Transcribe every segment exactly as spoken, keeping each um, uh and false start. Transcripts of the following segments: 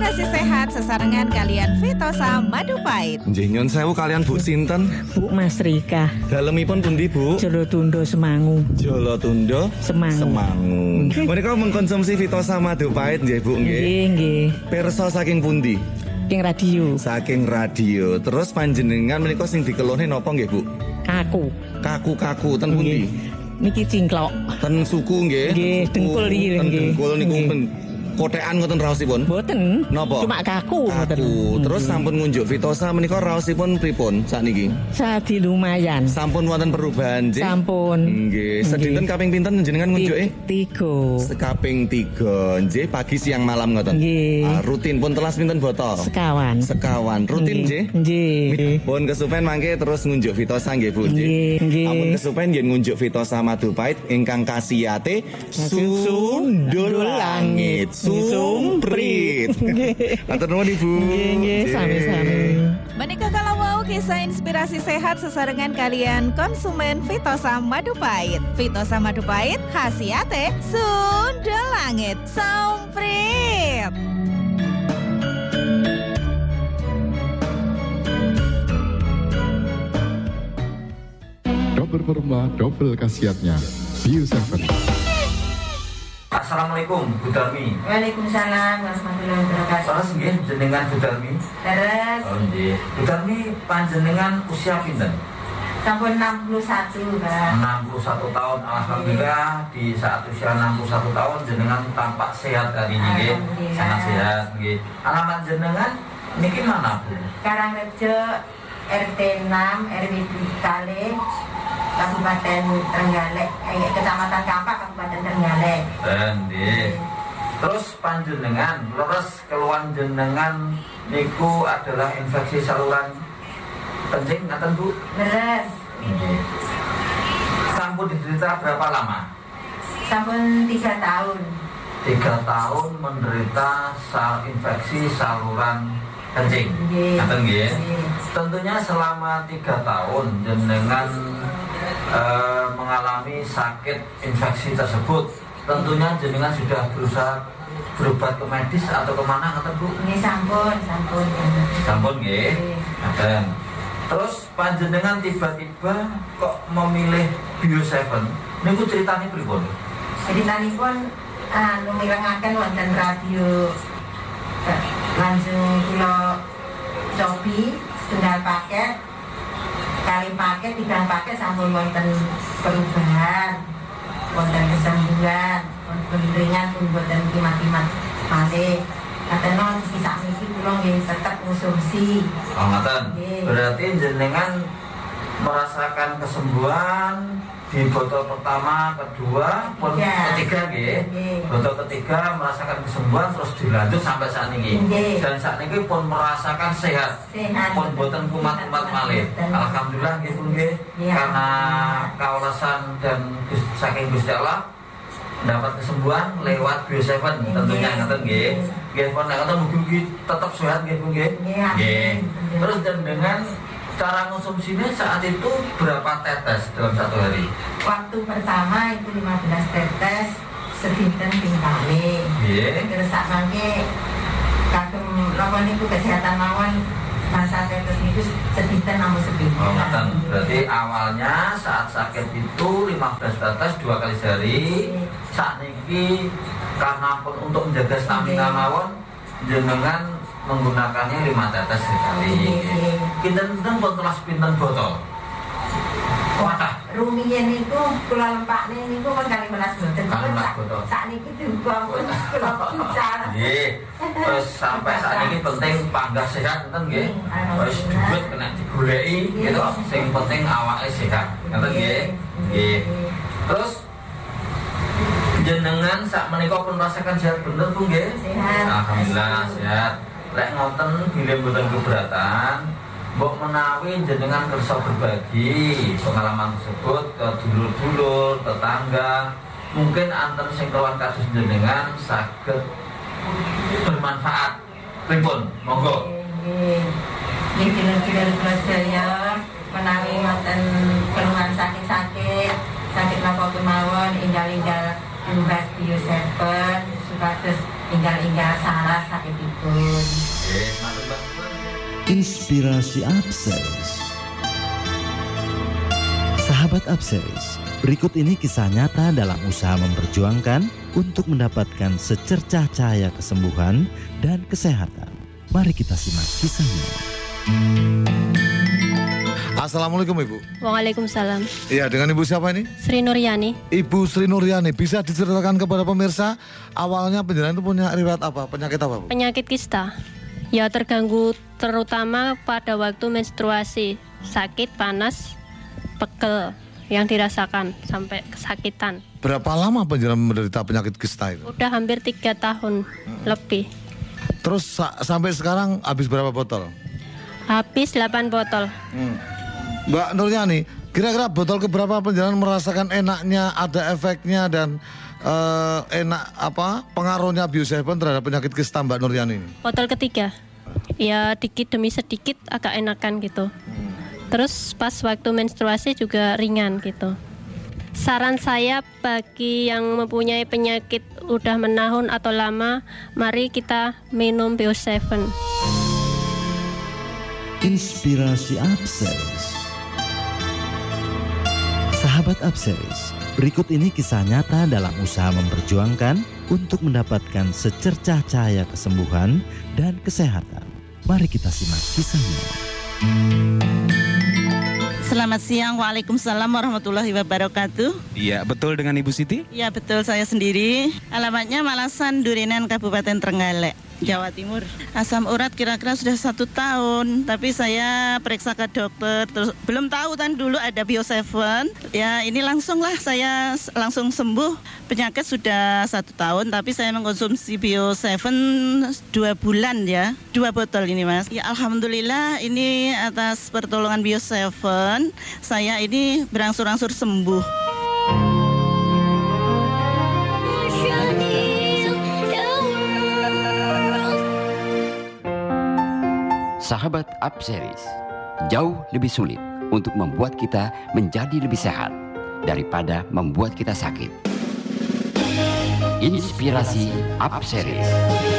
Inspirasi sehat sesarengan kalian Vitosa Madu Pahit. Nggih nyun sewu kalian Bu sinten? Bu Mas Rika. Dalemipun pundi Bu? Jolotundo Semangu. Jolotundo Semangu. Semangu. Menika mengkonsumsi Vitosa Madu Pahit nggih Bu nggih. Nggih, nggih. Pirsa saking pundi? Saking radio. Saking radio. Terus panjenengan menika sing dikeluhne napa nggih Bu? Kaku. Kaku-kaku ten pundi? Niki cingklok. Ten suku nggih. Nggih, dengkul iki Ten nggih. dengkul niku Nggih. pen kotekan ngoten raosipun? Mboten. Napa? Cuma kaku ngoten. Kaku. Terus sampun ngunjuk Vitosa menika raosipun pripun sakniki? Sadi lumayan. Sampun wonten perubahan nggih? Sampun. Nggih. Sedinten kaping pinten jenengan ngunjuke? Tiga. Sekaping tiga, nggih pagi siang malam ngoten. Nggih. Ah, rutin pun telas pinten botol? Sekawan. Sekawan. Rutin nggih? Nggih. Pun kesupen mangke terus ngunjuk Vitosa nggih Bu nggih. Nggih. Ampun kesupen yen ngunjuk Vitosa Madu Pahit ingkang kasiyate sundul langit sumprit. Matur nuwun Ibu. Nggih, nggih, sami-sami. Menika kalau mau kisah inspirasi sehat sesarengan kalian konsumen Vitosa Madu Pahit. Vitosa Madu Pahit khasiate sundel langit somprit. Double perma, double khasiatnya. Bio tujuh. Assalamualaikum Bu Darmi. Waalaikumsalam warahmatullahi wabarakatuh. Salah nggih jenengan Bu Darmi. Terus Oh nggih. Bu Darmi panjenengan usia pinten? sampun enam puluh satu, Pak. enam puluh satu tahun. Alhamdulillah di saat usia enam puluh satu tahun jenengan tampak sehat hari ini nggih. Alhamdulillah. Sangat sehat nggih. Alamat jenengan niki mana Bu? Karangrejo R T enam R W Kale Kabupaten Trenggalek, eh, Kecamatan Kampak, Kabupaten Trenggalek. Eh nggih. Terus panjenengan leres keluhan jenengan niku adalah infeksi saluran kencing ngaten Bu? Beres. Nggih. Sampun diderita berapa lama? Sampun tiga tahun. Tiga tahun menderita sal infeksi saluran kencing. Nggih. Ngaten nggih. Nggih. Tentunya selama tiga tahun jenengan eh, mengalami sakit infeksi tersebut. Tentunya jenengan sudah berusaha berobat ke medis atau kemana ngaten Bu? Ini sampun, sampun. Sampun nggih. Nggih. Ngaten. Terus panjenengan tiba-tiba kok memilih Bio tujuh. Niku ceritanya pripun? Jadi tadi pun anu mirengaken wonten radio eh, langsung kula cobi setunggal paket kali paket tiga paket sampun wonten perubahan wonten kesembuhan wonten ringan pun wonten kimat-kimat malih katen non bisa niki kula nggih tetep konsumsi. Oh ngaten. Nggih. Berarti jenengan merasakan kesembuhan di botol pertama, kedua, pun Ketiga. ketiga nggih. Nggih. Botol ketiga merasakan kesembuhan terus dilanjut sampai saat ini. Nggih. Dan saat ini pun merasakan sehat. Sehat. Pun boten kumat-kumat malih. Betul. Alhamdulillah nggih pun nggih. Iya. Karena kaulasan dan Gus- saking Gusti Allah dapat kesembuhan lewat Bio tujuh tentunya Nggih. ngaten nggih. Nggih pun nek ngoten mugi tetap sehat nggih pun nggih. Nggih, amin. Nggih. Terus dan dengan cara konsumsinya saat itu berapa tetes dalam satu hari? Waktu pertama itu lima belas tetes sedinten ping kali. Nggih. Terus sak mangke kagem napa niku kesehatan mawon masa tetes niku sedinten namung sepinten. Oh, ngaten. Berarti awalnya saat sakit itu lima belas tetes dua kali sehari. Saat niki karena pun untuk menjaga stamina mawon jenengan menggunakannya lima tetes sekali. Pinten-pinten pun telas pinten botol. Wadah. Rumiyin niku kula lempakne niku pun kali melas boten. Kali melas boten. Sak niki juga pun kula picar. Nggih. Terus sampai saat ini penting panggah sehat enten nggih. Wis duit kena digoleki gitu. Sing penting awake sehat. Ngoten nggih. Nggih. Terus jenengan sak menika pun merasakan sehat bener Bu nggih? Sehat. Alhamdulillah sehat. Lek ngoten bilih mboten keberatan, mbok menawi jenengan kersa berbagi pengalaman tersebut ke dulur-dulur, tetangga, mungkin anten sing keluhan kasus jenengan saged bermanfaat. Pripun? Monggo. Nggih. Nggih dulur-dulur kula sedaya menawi wonten keluhan sakit-sakit, sakit napa kemawon, enggal-enggal tumbas Bio tujuh supados tinggal-tinggal saras sakitipun. Nggih, matur Mbak. Inspirasi Upseries. Sahabat Upseries, berikut ini kisah nyata dalam usaha memperjuangkan untuk mendapatkan secercah cahaya kesembuhan dan kesehatan. Mari kita simak kisahnya. Assalamualaikum Ibu. Waalaikumsalam. Iya, dengan Ibu siapa ini? Sri Nuryani. Ibu Sri Nuryani, bisa diceritakan kepada pemirsa awalnya penjenengan itu punya riwayat apa? Penyakit apa, Bu? Penyakit kista. Ya terganggu terutama pada waktu menstruasi, sakit, panas, pegel yang dirasakan sampai kesakitan. Berapa lama penjenengan menderita penyakit kista itu? Udah hampir tiga tahun hmm. lebih. Terus sa- sampai sekarang habis berapa botol? Habis delapan botol. Hmm. Mbak Nuryani, kira-kira botol keberapa penjenengan merasakan enaknya, ada efeknya dan uh, enak apa pengaruhnya Bio tujuh terhadap penyakit kista Mbak Nuryani ini? Botol ketiga. Ya dikit demi sedikit agak enakan gitu. Hmm. Terus pas waktu menstruasi juga ringan gitu. Saran saya bagi yang mempunyai penyakit udah menahun atau lama, mari kita minum Bio tujuh. Inspirasi Upseries. Sahabat Upseries, berikut ini kisah nyata dalam usaha memperjuangkan untuk mendapatkan secercah cahaya kesembuhan dan kesehatan. Mari kita simak kisahnya. Selamat siang, Waalaikumsalam warahmatullahi wabarakatuh. Iya, betul dengan Ibu Siti? Iya, betul, saya sendiri. Alamatnya Malasan, Durinan, Kabupaten Trenggalek, Jawa Timur. Asam urat kira-kira sudah satu tahun, tapi saya periksa ke dokter, terus belum tahu kan dulu ada Bio tujuh. Ya ini langsung lah saya langsung sembuh. Penyakit sudah satu tahun, tapi saya mengkonsumsi Bio tujuh dua bulan ya, dua botol ini Mas. Ya Alhamdulillah ini atas pertolongan Bio tujuh, saya ini berangsur-angsur sembuh. Sahabat Upseries, jauh lebih sulit untuk membuat kita menjadi lebih sehat daripada membuat kita sakit. Inspirasi Upseries.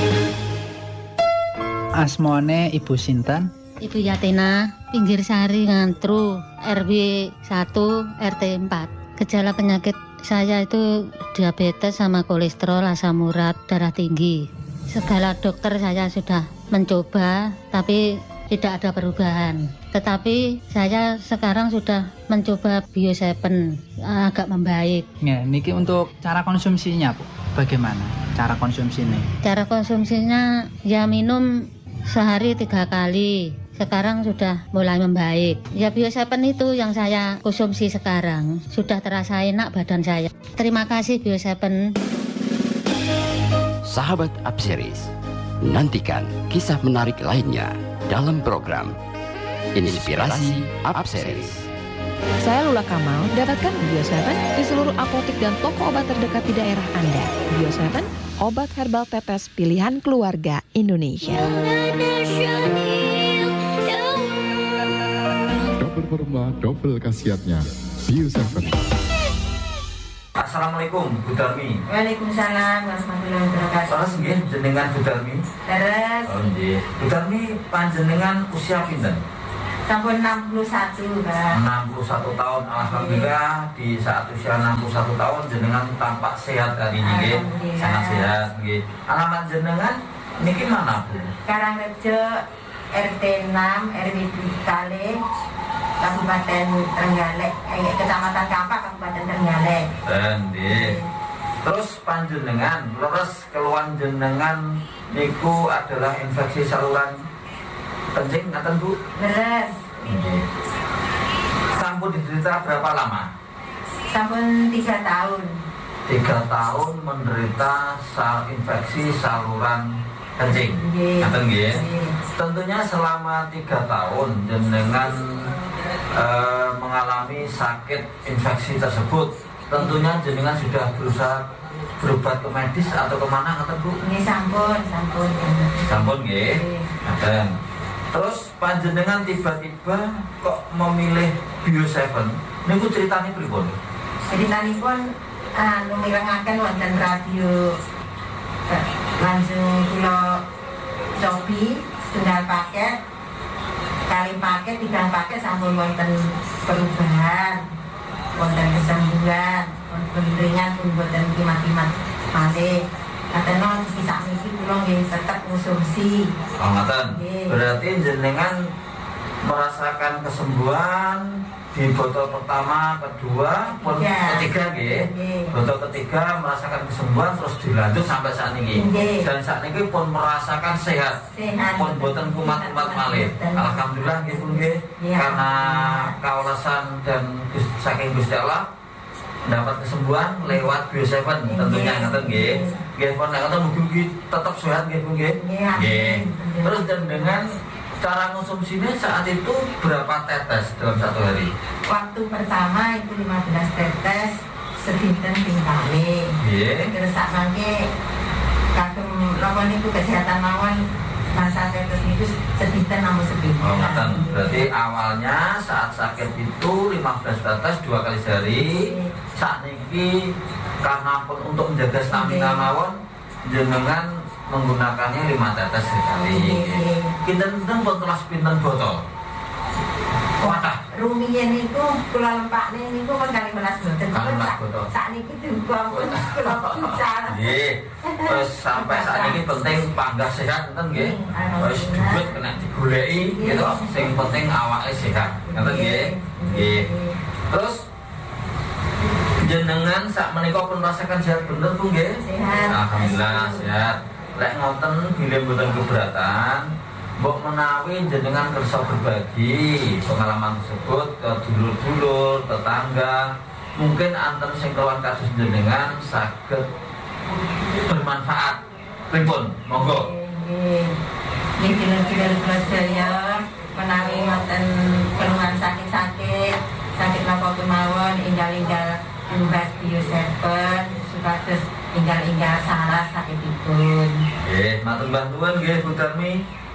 Asmone Ibu Sinten? Ibu Yatina, Pinggir Sari, Ngantru, R W satu, R T empat. Gejala penyakit saya itu diabetes sama kolesterol, asam urat, darah tinggi. Segala dokter saya sudah mencoba, tapi tidak ada perubahan. Tetapi saya sekarang sudah mencoba Bio tujuh, agak membaik. Ya, niki untuk cara konsumsinya, Bu. Bagaimana cara konsumsinya? Cara konsumsinya ya minum sehari tiga kali. Sekarang sudah mulai membaik. Ya Bio tujuh itu yang saya konsumsi sekarang. Sudah terasa enak badan saya. Terima kasih Bio tujuh. Sahabat Upseries, nantikan kisah menarik lainnya dalam program Inspirasi Upseries. Saya Lula Kamal, dapatkan Bio tujuh di seluruh apotek dan toko obat terdekat di daerah Anda. Bio tujuh, obat herbal tetes pilihan keluarga Indonesia. Double formula, double khasiatnya. Bio tujuh. Assalamualaikum Bu Darmi. Waalaikumsalam warahmatullahi wabarakatuh. Salah nggih jenengan Bu Darmi. Terus. Oh nggih. Bu Darmi panjenengan usia pinten? Sampun enam puluh satu, Pak. enam puluh satu tahun. Alhamdulillah di saat usia enam puluh satu tahun jenengan tampak sehat hari ini nggih. Sangat sehat nggih. Alamat jenengan niki mana Bu? Karangrejo R T enam R W Kale Kabupaten Trenggalek, eh, Kecamatan Kampak, Kabupaten Trenggalek. Nggih. Terus panjenengan leres keluhan jenengan niku adalah infeksi saluran kencing ngaten Bu? Leres. Nggih. Sampun diderita berapa lama? Sampun tiga tahun. Tiga tahun menderita sal infeksi saluran kencing. Ngaten nggih. Tentunya selama tiga tahun jenengan Uh, mengalami sakit infeksi tersebut, tentunya jenengan sudah berusaha berobat ke medis atau kemana kata Bu? Ini sampun, sampun. Sampun nggih. Ngaten. Terus panjenengan tiba-tiba kok memilih Bio tujuh? Niku ceritanya pripun? Ceritanipun anu mirengaken wonten radio langsung kula cobi setunggal paket kali paket tiga paket sampun wonten perubahan wonten kesembuhan wonten ringan pun wonten kimat-kimat malih katanya bisa misi kula nggih tetep konsumsi. Oh ngoten. Berarti jenengan merasakan kesembuhan di botol pertama, kedua, pun ya. ketiga nggih. Botol ketiga merasakan kesembuhan terus dilanjut sampai saat ini. Nggih. Dan saat ini pun merasakan sehat. Sehat. Pun boten kumat-kumat malih. Alhamdulillah nggih pun nggih. Ya. Karena kaulasan dan saking Gusti Allah dapat kesembuhan lewat Bio tujuh tentunya ngoten nggih. Nggih pun nek ngoten mugi-mugi tetap sehat nggih pun nggih. Nggih. Terus dan dengan cara konsumsinya saat itu berapa tetes dalam satu hari? Waktu pertama itu lima belas tetes sedinten ping kali. Nggih. Terus sak mangke kagem napa niku kesehatan mawon masa tetes niku sedinten namung sepinten. Oh, ngoten. Berarti awalnya saat sakit itu lima belas tetes dua kali sehari. Saat niki karena pun untuk menjaga stamina mawon jenengan menggunakannya lima tetes sekali. Kinten-kinten pun telah sepinten botol. Wadah. Rumiyin niku kula lempakne niku pun kali welas boten. Kali welas botol. Sakniki duka pun kula bicara. Nggih. Terus sampai saat ini penting panggah sehat ngoten nggih. Wis duit kena digoleki gitu. Sing penting awake sehat. Ngoten nggih. Nggih. Terus jenengan sak menika pun rasakan sehat bener Bu nggih? Sehat. Alhamdulillah sehat. Lek ngoten bilih mboten keberatan, mbok menawi jenengan kersa berbagi pengalaman tersebut ke dulur-dulur, tetangga, mungkin anten sing kawan kados jenengan saged bermanfaat. Pripun? Monggo. Nggih. Nggih dulur-dulur kula sedaya menawi wonten keluhan sakit-sakit, sakit napa kemawon enggal-enggal tumbas Bio tujuh supados enggal-enggal salah sakitipun. Nggih, matur bantuan nggih Bu Darmi.